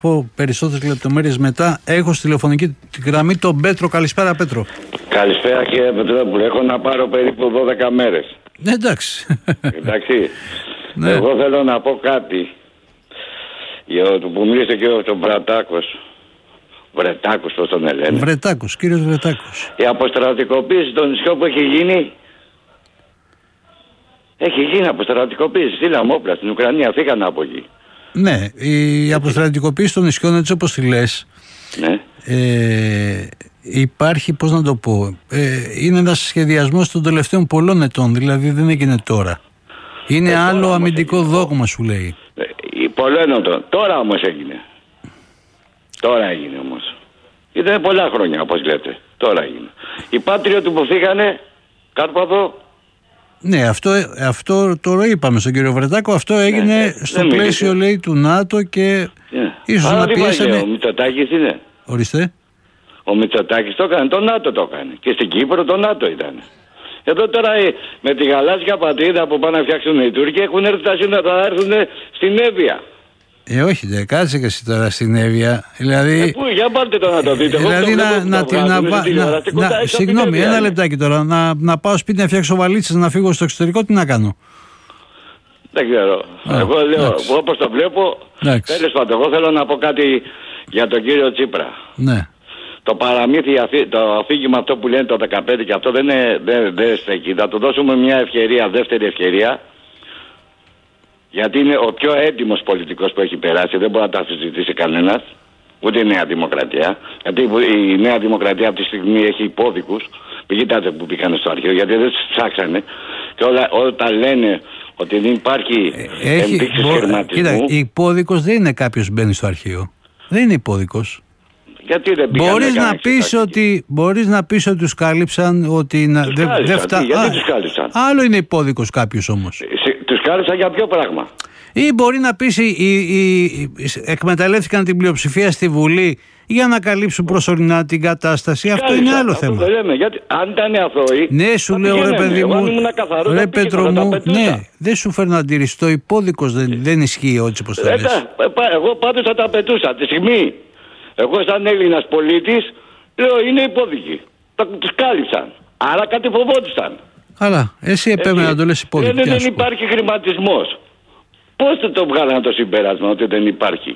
πω περισσότερες λεπτομέρειες μετά. Έχω στη τηλεφωνική γραμμή τον Πέτρο. Καλησπέρα, Πέτρο. Καλησπέρα, κύριε Πετρόπουλε. Έχω να πάρω περίπου 12 μέρες. Ναι, εντάξει. Εντάξει. Ναι. Εγώ θέλω να πω κάτι για το που μίλησε και ο Βρετάκος. Βρετάκος, πώς τον λένε. Βρετάκος, κύριος Βρετάκος. Η αποστρατικοποίηση των νησιών που έχει γίνει. Έχει γίνει αποστρατικοποίηση. Στείλαμε όπλα στην Ουκρανία, φύγανε από εκεί. Ναι, η αποστρατικοποίηση των νησιών, έτσι όπως τη λες, Ναι. υπάρχει, πώς να το πω, είναι ένας σχεδιασμός των τελευταίων πολλών ετών, δηλαδή δεν έγινε τώρα. Είναι άλλο αμυντικό δόγμα, σου λέει. Πολλών ετών. Τώρα όμως έγινε. Τώρα έγινε όμως. Ήταν πολλά χρόνια, όπως λέτε. Τώρα έγινε. Οι Πάτριοι του που φύγανε, Κάρπαθο. Ναι, αυτό το είπαμε στον κύριο Βρετάκο. Αυτό έγινε στο πλαίσιο, λέει, του ΝΑΤΟ και ίσως να πιέσανε. Ο Μητσοτάκης είναι. Ορίστε. Ο Μητσοτάκης το έκανε, το ΝΑΤΟ το έκανε. Και στην Κύπρο το ΝΑΤΟ ήταν. Εδώ τώρα με τη γαλάζια πατρίδα που πάνε να φτιάξουν οι Τούρκοι έχουν έρθει θα έρθουν στην Εύβοια. Όχι, δεν κάτσε και εσύ τώρα στην Εύβοια. Δηλαδή. Πού, για πάρτε το να το δείτε. Δηλαδή συγγνώμη, ένα λεπτάκι τώρα. Να πάω σπίτι να φτιάξω βαλίτσες, να φύγω στο εξωτερικό, τι να κάνω. Δεν ξέρω. Εγώ λέω, όπως το βλέπω. Τέλος πάντων, εγώ θέλω να πω κάτι για τον κύριο Τσίπρα. Ναι. Το παραμύθι, το αφήγημα αυτό που λένε το 15 και αυτό δεν στέκει. Θα του δώσουμε μια ευκαιρία, δεύτερη ευκαιρία. Γιατί είναι ο πιο έντιμος πολιτικός που έχει περάσει. Δεν μπορεί να τα αμφισβητήσει κανένας. Ούτε η Νέα Δημοκρατία. Γιατί η Νέα Δημοκρατία αυτή τη στιγμή έχει υπόδικους. Κοιτάτε που πήγανε στο αρχείο. Γιατί δεν τους ψάξανε. Και όταν λένε ότι δεν υπάρχει ενδείξεις χρηματισμού. Κοίτα, υπόδικος δεν είναι κάποιος που μπαίνει στο αρχείο. Δεν είναι υπόδικος. Γιατί δεν πήγανε. Μπορείς να πεις ότι τους κάλυψαν. Ότι γιατί τους κάλυψαν. Άλλο είναι υπόδικος κάποιος όμως. Τους κάλυψαν για ποιο πράγμα. Ή μπορεί να πεις εκμεταλλεύτηκαν την πλειοψηφία στη Βουλή για να καλύψουν προσωρινά την κατάσταση. Αυτό είναι άλλο θέμα. Το λέμε, γιατί αν ήταν αθώοι. Ναι, σου λέω, ρε παιδί μου, ρε Πέτρο μου, ναι, δεν σου φέρνω αντίρρηση. Το υπόδικος δεν ισχύει έτσι όπως θα λες. Εγώ πάντως θα τα πετούσα. Τη στιγμή, εγώ σαν Έλληνας πολίτης, λέω είναι υπόδικοι. Τους κάλυψαν. Άρα κάτι φοβόντουσαν. Αλλά εσύ επέμενε να το λες υπόδικοι. Δεν υπάρχει χρηματισμός. Πώς το βγάλανε το συμπέρασμα ότι δεν υπάρχει.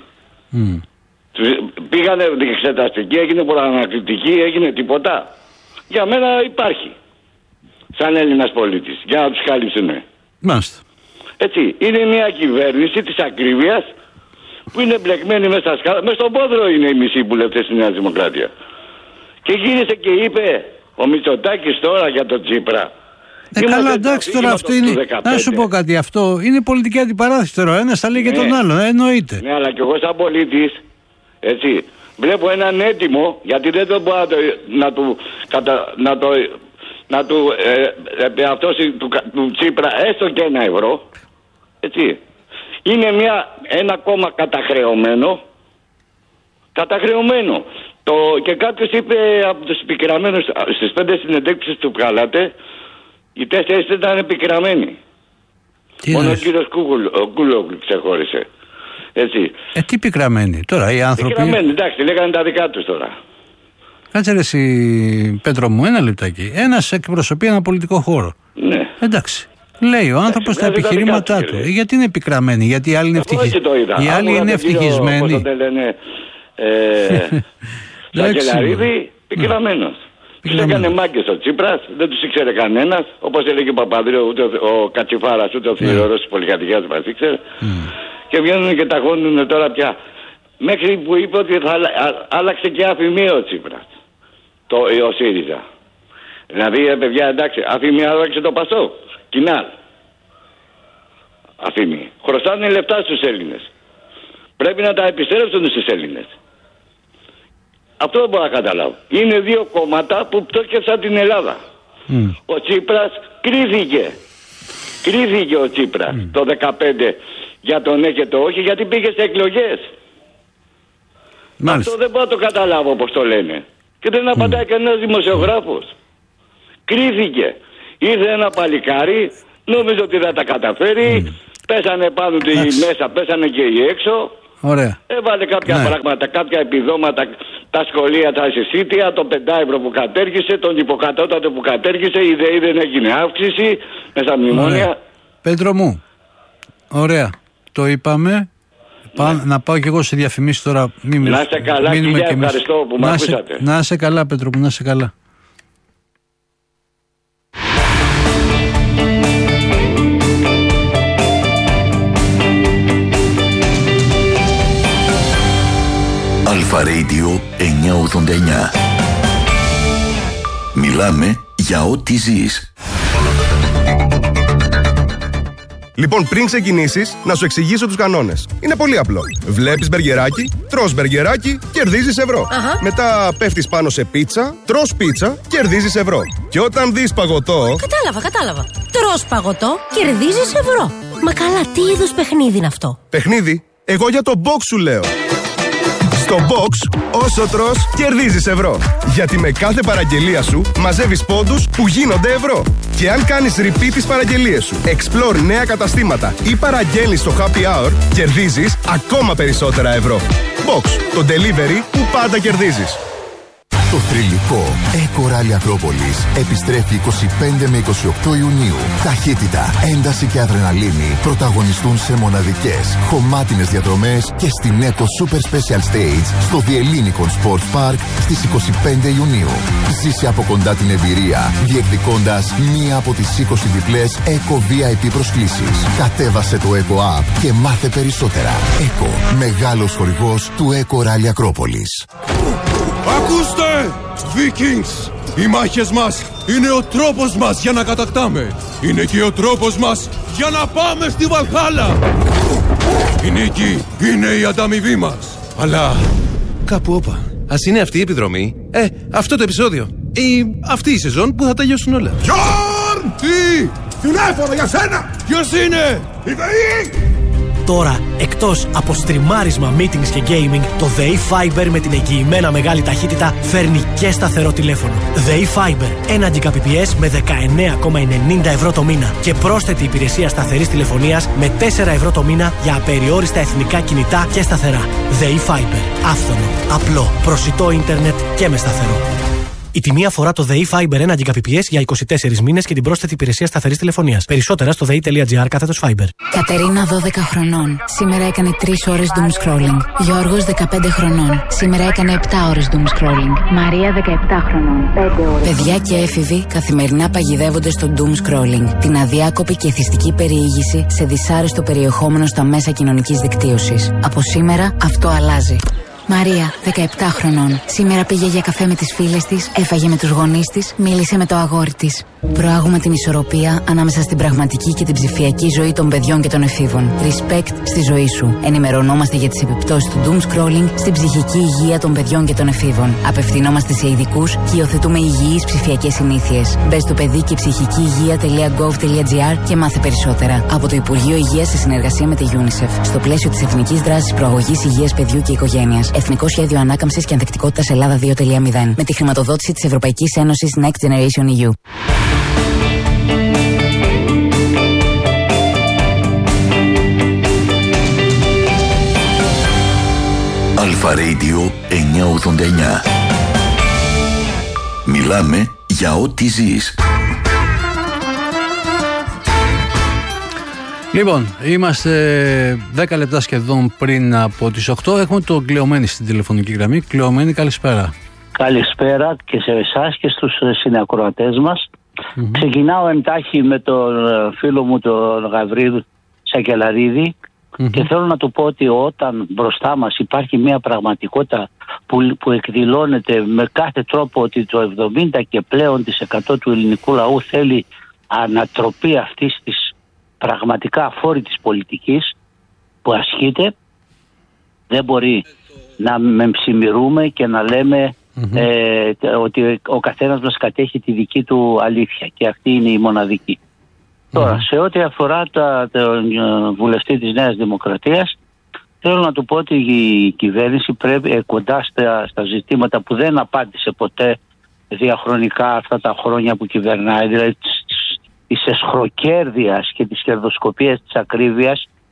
Πήγανε εξεταστική, έγινε προανακριτική, έγινε τίποτα. Για μένα υπάρχει. Σαν Έλληνας πολίτης. Για να τους κάλυψουνε. Μάλιστα. Έτσι. Είναι μια κυβέρνηση της ακρίβειας που είναι μπλεκμένη μέσα στα σκάλα. Μες στον πόδρο είναι οι μισοί βουλευτές της Νέας Δημοκρατίας. Και γύρισε και είπε ο Μητσοτάκης τώρα για τον Τσίπρα. Καλά, εντάξει, τώρα αυτό είναι. Να σου πω κάτι, αυτό είναι πολιτική αντιπαράθεση τώρα. Ένας θα λέει και τον άλλον, εννοείται. Ναι, αλλά και εγώ σαν πολίτης, έτσι, βλέπω έναν έτοιμο, γιατί δεν το μπορώ να του αυτός του Τσίπρα έστω και €1. Έτσι. Είναι ένα κόμμα καταχρεωμένο. Και κάποιος είπε από τους επικραμμένους στις 5 συνεντεύξεις που βγάλατε, οι 4 ήταν επικραμμένοι. Μόνο ο κύριος Κούλογλου ξεχώρισε. Έτσι. Τι πικραμένοι τώρα οι άνθρωποι. Πικραμένοι, εντάξει, λέγανε τα δικά τους τώρα. Κάτσε ρε εσύ, Πέτρο μου, ένα λεπτάκι. Ένας εκπροσωπεί ένα πολιτικό χώρο. Ναι. Εντάξει. Λέει ο άνθρωπος τα επιχειρήματά του. Γιατί είναι επικραμένοι, γιατί οι άλλοι είναι ευτυχισμένοι. Οι άλλοι είναι ευτυχισμένοι. Πώς το λένε, Σακελαρίδη, πικραμένος. Τους έκανε μάγκες ο Τσίπρας, δεν τους ήξερε κανένας. Όπως έλεγε ο Παπανδρέου, ούτε ο Κατσιφάρας, ούτε ο Θηρορός της πολυκατοικίας μας ήξερε. Και βγαίνουν και ταγώνουν τώρα πια. Μέχρι που είπε ότι θα άλλαξε και αφημία ο Τσίπρας. Ο ΣΥΡΙΖΑ. Δηλαδή, παιδιά, εντάξει, αφημία άλλαξε το Πασόκ. Κοινάλ. Αφημία. Χρωστάνε λεφτά στους Έλληνες. Πρέπει να τα επιστρέψουν στους Έλληνες. Αυτό δεν μπορώ να καταλάβω. Είναι 2 κόμματα που πτώκευσαν την Ελλάδα. Ο Τσίπρας κρίθηκε. Κρίθηκε ο Τσίπρας το 2015 για το ναι και το όχι, γιατί πήγε σε εκλογές. Αυτό δεν μπορώ να το καταλάβω πώς το λένε. Και δεν απαντάει κανένας δημοσιογράφος. Κρίθηκε. Ήρθε ένα παλικάρι, νόμιζε ότι θα τα καταφέρει. Πέσανε πάνω του οι μέσα, πέσανε και οι έξω. Ωραία. Έβαλε κάποια πράγματα, κάποια επιδόματα, τα σχολεία, τα συσίτια, το 5 ευρώ που κατέργησε, τον υποκατώτατο που κατέργησε, η ΔΕΗ δεν έγινε αύξηση με στα μνημόνια. Πέτρο μου, ωραία, το είπαμε. Να πάω κι εγώ σε διαφημίσεις τώρα. Να είστε καλά, κύριε, ευχαριστώ που με ακούσατε. Να είστε καλά, Πέτρο μου, να είστε καλά. Αλφα Radio 989. Μιλάμε για ό,τι ζεις. Λοιπόν, πριν ξεκινήσεις, να σου εξηγήσω τους κανόνες. Είναι πολύ απλό. Βλέπεις μπεργκεράκι, τρως μπεργκεράκι, κερδίζεις ευρώ. Μετά πέφτεις πάνω σε πίτσα, τρως πίτσα, κερδίζεις ευρώ. Και όταν δεις παγωτό... Κατάλαβα. Τρως παγωτό, κερδίζεις ευρώ. Μα καλά, τι είδους παιχνίδι είναι αυτό? Παιχνίδι? Εγώ για το box σου λέω. Στο box, όσο τρως, κερδίζεις ευρώ. Γιατί με κάθε παραγγελία σου μαζεύεις πόντους που γίνονται ευρώ. Και αν κάνεις repeat τις παραγγελίες σου, explore νέα καταστήματα ή παραγγέλνεις στο happy hour, κερδίζεις ακόμα περισσότερα ευρώ. Box, το delivery που πάντα κερδίζεις. Το θρυλικό Eco Rally Ακρόπολης επιστρέφει 25 με 28 Ιουνίου. Ταχύτητα, ένταση και αδρεναλίνη πρωταγωνιστούν σε μοναδικές, χωμάτινες διαδρομές και στην Eco Super Special Stage στο Διελλήνικον Sports Park στις 25 Ιουνίου. Ζήσε από κοντά την εμπειρία, διεκδικώντας μία από τις 20 διπλές Eco VIP προσκλήσεις. Κατέβασε το Eco App και μάθε περισσότερα. Eco, μεγάλος χορηγός του Eco Rally Ακρόπολης. Ακούστε! Vikings! Οι μάχες μας είναι ο τρόπος μας για να κατακτάμε. Είναι και ο τρόπος μας για να πάμε στη Βαλχάλα. Η νίκη είναι η ανταμοιβή μας. Αλλά κάπου όπα. Ας είναι αυτή η επιδρομή, αυτό το επεισόδιο ή αυτή η σεζόν που θα τελειώσουν όλα. Γιόρν! Τι! Τηλέφωνο για σένα! Ποιος είναι? Η ΔΕΗ! Τώρα, εκτός από στριμάρισμα, meetings και gaming, το ΔΕΗ Fiber με την εγγυημένα μεγάλη ταχύτητα φέρνει και σταθερό τηλέφωνο. ΔΕΗ Fiber, 1 Gbps με 19,90 ευρώ το μήνα και πρόσθετη υπηρεσία σταθερής τηλεφωνίας με 4 ευρώ το μήνα για απεριόριστα εθνικά κινητά και σταθερά. ΔΕΗ Fiber, άφθονο, απλό, προσιτό ίντερνετ και με σταθερό. Η τιμή αφορά το ΔΕΗ Fiber 1 Gbps για 24 μήνες και την πρόσθετη υπηρεσία σταθερής τηλεφωνίας. Περισσότερα στο dei.gr/Fiber. Κατερίνα, 12 χρονών. Σήμερα έκανε 3 ώρες doom scrolling. Γιώργος, 15 χρονών. Σήμερα έκανε 7 ώρες doom scrolling. Μαρία, 17 χρονών. 5 ώρες. Παιδιά και έφηβοι καθημερινά παγιδεύονται στο doom scrolling. Την αδιάκοπη και εθιστική περιήγηση σε δυσάρεστο περιεχόμενο στα μέσα κοινωνικής δικτύωσης. Από σήμερα αυτό αλλάζει. Μαρία, 17 χρονών. Σήμερα πήγε για καφέ με τις φίλες της, έφαγε με τους γονείς της, μίλησε με το αγόρι της. Προάγουμε την ισορροπία ανάμεσα στην πραγματική και την ψηφιακή ζωή των παιδιών και των εφήβων. Respect στη ζωή σου. Ενημερωνόμαστε για τις επιπτώσεις του doom scrolling στην ψυχική υγεία των παιδιών και των εφήβων. Απευθυνόμαστε σε ειδικούς και υιοθετούμε υγιείς ψηφιακές συνήθειες. Μπες στο παιδί και ψυχική υγεία.gov.gr και μάθε περισσότερα. Από το Υπουργείο Υγείας σε συνεργασία με τη UNICEF. Στο πλαίσιο της Εθνικής Δράσης Προαγωγής Υγείας Παιδιού και Οικογένειας. Εθνικό Σχέδιο Ανάκαμψης και Ανθεκτικότητας Ελλάδα 2.0. Με τη χρηματοδότηση της Ευρωπαϊκής Ένωσης Next Generation EU. Αλφα Radio 989. Μιλάμε για ό,τι ζεις. Λοιπόν, είμαστε 10 λεπτά σχεδόν πριν από τις 8. Έχουμε τον Κλεωμένη στην τηλεφωνική γραμμή. Κλεωμένη, καλησπέρα. Καλησπέρα και σε εσάς και στους συνακροατές μας. Ξεκινάω εντάχει με τον φίλο μου τον Γαβρίλ Σακελαρίδη και θέλω να του πω ότι όταν μπροστά μας υπάρχει μια πραγματικότητα που εκδηλώνεται με κάθε τρόπο ότι το 70% και πλέον του ελληνικού λαού θέλει ανατροπή αυτής της πραγματικά αφόρητης πολιτικής που ασκείται, δεν μπορεί να μεμψημυρούμε και να λέμε ότι ο καθένας μας κατέχει τη δική του αλήθεια και αυτή είναι η μοναδική. Τώρα, σε ό,τι αφορά τον βουλευτή της Νέας Δημοκρατίας, θέλω να του πω ότι η κυβέρνηση πρέπει κοντά στα ζητήματα που δεν απάντησε ποτέ διαχρονικά αυτά τα χρόνια που κυβερνάει, δηλαδή της εσχροκέρδειας και της κερδοσκοπίας της ακρίβειας,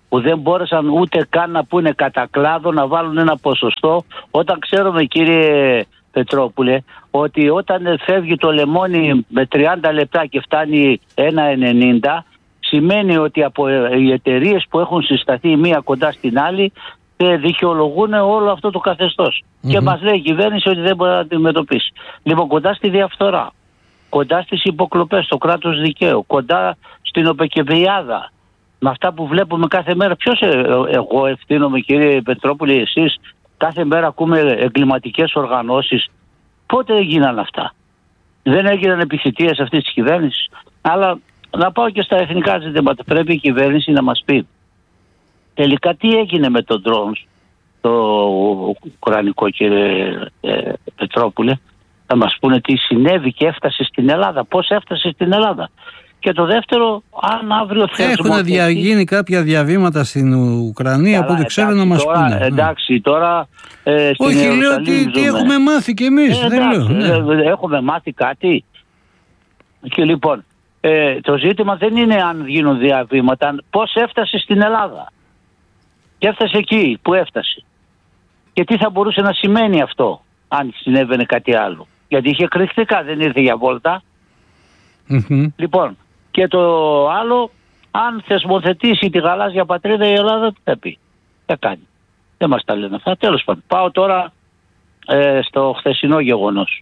που δεν μπόρεσαν ούτε καν να πούνε κατά κλάδο να βάλουν ένα ποσοστό, όταν ξέρουμε, κύριε Πετρόπουλε, ότι όταν φεύγει το λεμόνι με 30 λεπτά και φτάνει 1,90, σημαίνει ότι από οι εταιρείες που έχουν συσταθεί η μία κοντά στην άλλη δικαιολογούν όλο αυτό το καθεστώς. Και μας λέει η κυβέρνηση ότι δεν μπορεί να αντιμετωπίσει. Λοιπόν, κοντά στη διαφθορά, κοντά στις υποκλοπές, στο κράτος δικαίου, κοντά στην οπεκεβιάδα, με αυτά που βλέπουμε κάθε μέρα. Ποιος εγώ ευθύνομαι, κύριε Πετρόπουλε, εσείς κάθε μέρα ακούμε εγκληματικές οργανώσεις. Πότε έγιναν αυτά? Δεν έγιναν επιθετίες αυτής της κυβέρνησης? Αλλά να πάω και στα εθνικά ζητήματα. Πρέπει η κυβέρνηση να μας πει τελικά τι έγινε με τον drones, το ουκρανικό, κύριε Πετρόπουλε. Θα μας πούνε τι συνέβη και έφτασε στην Ελλάδα, πώς έφτασε στην Ελλάδα. Και το δεύτερο, αν αύριο έχουν γίνει κάποια διαβήματα στην Ουκρανία από ό,τι ξέρω να μας πούνε. Εντάξει, τώρα όχι, λέω τι έχουμε μάθει κι εμείς. Έχουμε μάθει κάτι. Και λοιπόν, το ζήτημα δεν είναι αν γίνουν διαβήματα, πώς έφτασε στην Ελλάδα. Και έφτασε εκεί που έφτασε. Και τι θα μπορούσε να σημαίνει αυτό αν συνέβαινε κάτι άλλο. Γιατί είχε κρυφτικά, δεν ήρθε για βόλτα. Λοιπόν, και το άλλο, αν θεσμοθετήσει τη γαλάζια πατρίδα η Ελλάδα, τι θα πει? Θα κάνει. Δεν μας τα λένε αυτά. Τέλος πάντων. Πάω τώρα στο χθεσινό γεγονός.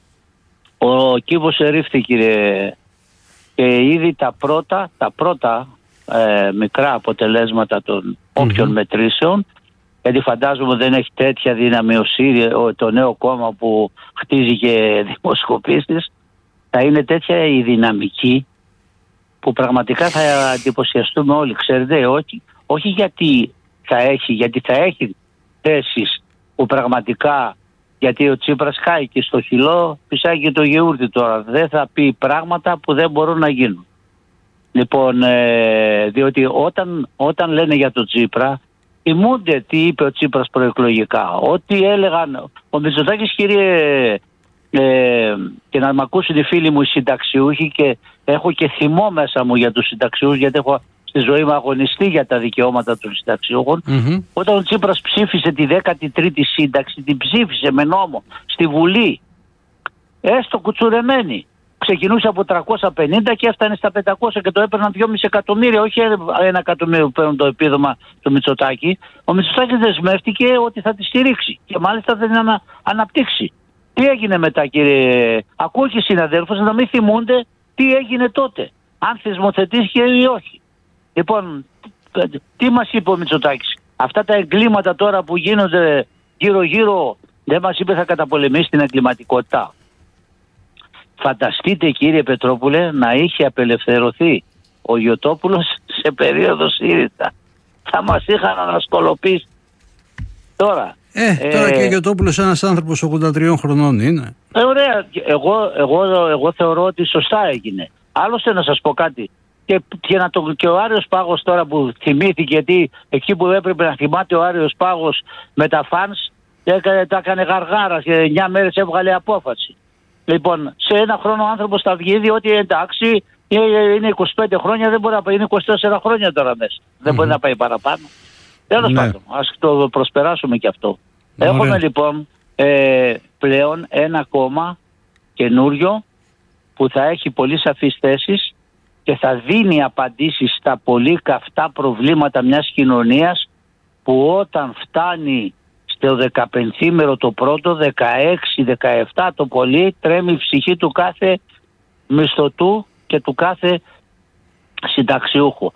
Ο κύβος ερήφθη, κύριε, και ήδη τα πρώτα μικρά αποτελέσματα των όποιων μετρήσεων, γιατί φαντάζομαι δεν έχει τέτοια δύναμη το νέο κόμμα που χτίζει και δημοσκοπήσεις, θα είναι τέτοια η δυναμική που πραγματικά θα εντυπωσιαστούμε όλοι. Ξέρετε, όχι γιατί θα έχει θέσεις που πραγματικά, γιατί ο Τσίπρας χάηκε στο χυλό, φυσάει και το γιαούρτι τώρα, δεν θα πει πράγματα που δεν μπορούν να γίνουν. Λοιπόν, διότι όταν λένε για τον Τσίπρα, θυμούνται τι είπε ο Τσίπρας προεκλογικά. Ό,τι έλεγαν ο Μητσοτάκης, κύριε, και να μ' ακούσουν οι φίλοι μου οι συνταξιούχοι, και έχω και θυμό μέσα μου για τους συνταξιούχους, γιατί έχω στη ζωή μου αγωνιστεί για τα δικαιώματα των συνταξιούχων. Όταν ο Τσίπρας ψήφισε τη 13η σύνταξη, την ψήφισε με νόμο στη Βουλή, έστω κουτσουρεμένη. Ξεκινούσε από 350 και έφτανε στα 500 και το έπαιρναν 2,5 εκατομμύρια, όχι 1 εκατομμύριο που παίρνουν το επίδομα του Μητσοτάκη. Ο Μητσοτάκης δεσμεύτηκε ότι θα τη στηρίξει και μάλιστα θα την αναπτύξει. Τι έγινε μετά, κύριε? Ακούω και συναδέλφους να μην θυμούνται τι έγινε τότε, αν θεσμοθετήθηκε ή όχι. Λοιπόν, τι μας είπε ο Μητσοτάκης? Αυτά τα εγκλήματα τώρα που γίνονται γύρω-γύρω, δεν μας είπε θα καταπολεμήσει την εγκληματικότητα? Φανταστείτε, κύριε Πετρόπουλε, να είχε απελευθερωθεί ο Γιωτόπουλος σε περίοδο ΣΥΡΙΖΑ. Θα μας είχαν ανασκολοπήσει. Τώρα και ο Γιωτόπουλος ένας άνθρωπος 83 χρονών είναι. Ωραία. Εγώ θεωρώ ότι σωστά έγινε. Άλλωστε να σας πω κάτι. Και ο Άριος Πάγος τώρα που θυμήθηκε, γιατί εκεί που έπρεπε να θυμάται ο Άριος Πάγος με τα φανς, τα έκανε γαργάρα και 9 μέρες έβγαλε απόφαση. Λοιπόν, σε ένα χρόνο ο άνθρωπος θα βγει, διότι εντάξει, είναι 25 χρόνια, δεν μπορεί να πάει, είναι 24 χρόνια τώρα μέσα. Δεν μπορεί να πάει παραπάνω. Τέλος πάντων, ας το προσπεράσουμε και αυτό. Έχουμε λοιπόν πλέον ένα κόμμα καινούριο που θα έχει πολύ σαφείς θέσεις και θα δίνει απαντήσεις στα πολύ καυτά προβλήματα μιας κοινωνίας που όταν φτάνει στο 15ήμερο το πρώτο, 16-17 το πολύ, τρέμει η ψυχή του κάθε μισθωτού και του κάθε συνταξιούχου.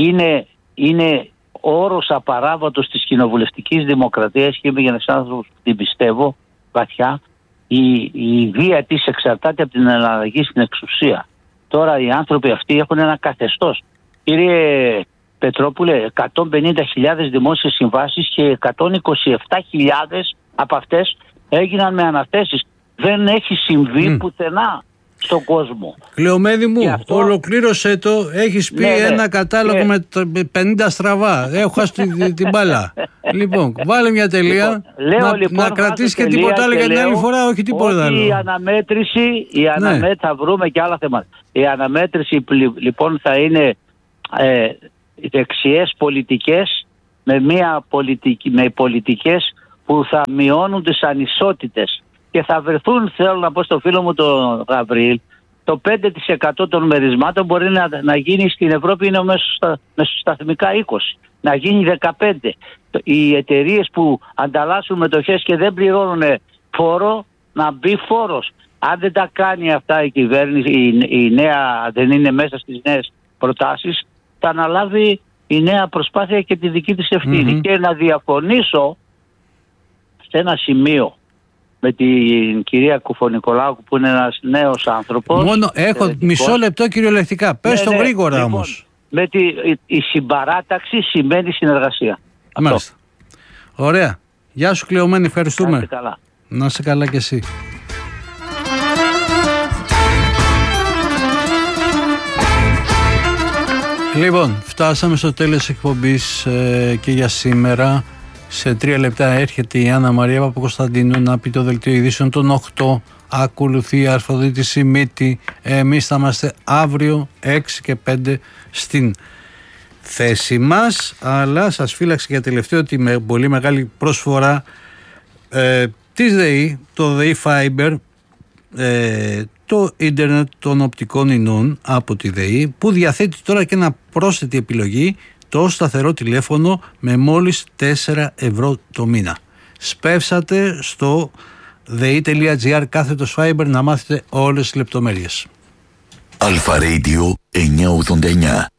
Είναι όρος απαράβατος της κοινοβουλευτικής δημοκρατίας και είμαι για ένας άνθρωπος που την πιστεύω βαθιά. Η βία της εξαρτάται από την εναλλαγή στην εξουσία. Τώρα οι άνθρωποι αυτοί έχουν ένα καθεστώς. Κύριε Πετρόπουλε, 150.000 δημόσιες συμβάσεις και 127.000 από αυτές έγιναν με αναθέσεις. Δεν έχει συμβεί πουθενά στον κόσμο. Κλεωμένη μου, αυτό... ολοκλήρωσέ το. Έχεις πει ένα κατάλογο με 50 στραβά. Έχω χάσει την μπάλα. Λοιπόν, βάλε μια τελεία. Να κρατήσεις και τίποτα άλλο για την άλλη φορά, όχι τίποτα άλλο. Η αναμέτρηση, θα βρούμε και άλλα θέματα. Η αναμέτρηση λοιπόν θα είναι δεξιές πολιτικές με πολιτικές που θα μειώνουν τις ανισότητες και θα βρεθούν, θέλω να πω στο φίλο μου τον Γαβρίλ, το 5% των μερισμάτων μπορεί να γίνει στην Ευρώπη, είναι μεσοσταθμικά 20%, να γίνει 15%. Οι εταιρείες που ανταλλάσσουν μετοχές και δεν πληρώνουν φόρο, να μπει φόρος. Αν δεν τα κάνει αυτά η κυβέρνηση, η νέα, δεν είναι μέσα στις νέες προτάσεις, θα αναλάβει η νέα προσπάθεια και τη δική της ευθύνη. Και να διαφωνήσω σε ένα σημείο με την κυρία Κουφονικολάου, που είναι ένας νέος άνθρωπος. Μόνο έχω μισό λεπτό κυριολεκτικά. Πες το γρήγορα λοιπόν, όμως. Η συμπαράταξη σημαίνει συνεργασία. Μάλιστα. Ωραία. Γεια σου Κλεωμένη, ευχαριστούμε. Να είσαι καλά. Να είσαι καλά κι εσύ. Λοιπόν, φτάσαμε στο τέλος της εκπομπής και για σήμερα. Σε 3 λεπτά έρχεται η Άννα Μαρία Παπακοσταντίνου να πει το δελτίο ειδήσεων των 8. Ακολουθεί η Αρφοδίτη Σιμίτη. Εμείς θα είμαστε αύριο 6 και 5 στην θέση μας. Αλλά σας φύλαξε για τελευταίο ότι με πολύ μεγάλη προσφορά της ΔΕΗ, το ΔΕΗ Fiber, το ίντερνετ των οπτικών ινών από τη ΔΕΗ, που διαθέτει τώρα και ένα πρόσθετη επιλογή, το σταθερό τηλέφωνο με μόλις 4 ευρώ το μήνα. Σπεύσατε στο dei.gr/Fiber να μάθετε όλες τις λεπτομέρειες. Αλφα Radio 989.